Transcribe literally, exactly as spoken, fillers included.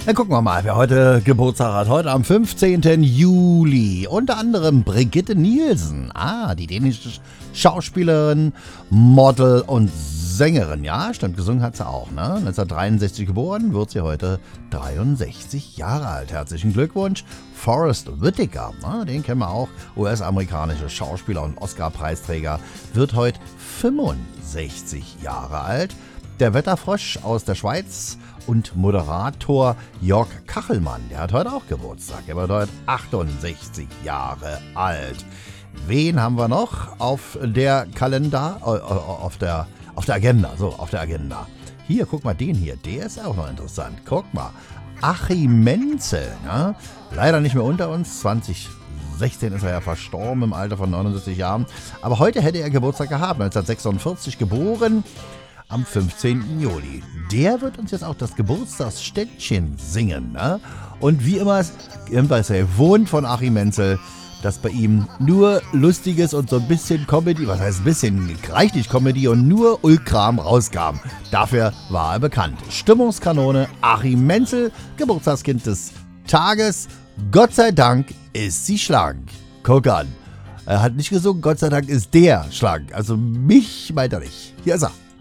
Dann gucken wir mal, wer heute Geburtstag hat. Heute am fünfzehnten Juli. Unter anderem Brigitte Nielsen. Ah, die dänische Schauspielerin, Model und Sängerin. Ja, stimmt, gesungen hat sie auch. Ne? neunzehnhundertdreiundsechzig geboren, wird sie heute dreiundsechzig Jahre alt. Herzlichen Glückwunsch. Forrest Whitaker, ne? Den kennen wir auch. U S-amerikanischer Schauspieler und Oscar-Preisträger. Wird heute fünfundsechzig Jahre alt. Der Wetterfrosch aus der Schweiz und Moderator Jörg Kachelmann, der hat heute auch Geburtstag. Er wird heute achtundsechzig Jahre alt. Wen haben wir noch auf der Kalender, äh, auf der, auf der Agenda, so, auf der Agenda. Hier, guck mal, den hier, der ist auch noch interessant. Guck mal, Achim Mentzel, ne? Leider nicht mehr unter uns, zwanzig sechzehn ist er ja verstorben im Alter von neunundsiebzig Jahren. Aber heute hätte er Geburtstag gehabt, neunzehnhundertsechsundvierzig geboren. Am fünfzehnten Juli. Der wird uns jetzt auch das Geburtstagsständchen singen. Ne? Und wie immer, immer ist er gewohnt von Achim Mentzel, dass bei ihm nur Lustiges und so ein bisschen Comedy, was heißt ein bisschen, reichlich Comedy und nur Ulkram rauskam. Dafür war er bekannt. Stimmungskanone Achim Mentzel, Geburtstagskind des Tages. Gott sei Dank ist sie schlank. Guck an. Er hat nicht gesungen, Gott sei Dank ist der schlank. Also mich meint er nicht. Hier ist er.